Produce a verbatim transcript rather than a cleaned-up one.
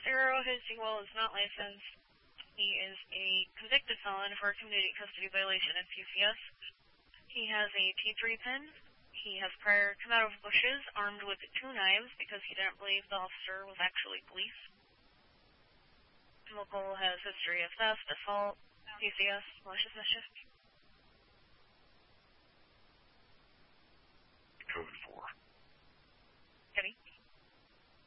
Arrowhead Seawall is not licensed. He is a convicted felon for a community custody violation at P C S. He has a T three pin. He has prior come out of bushes armed with two knives because he didn't believe the officer was actually police. Local has history of theft, assault, P C S, malicious mischief.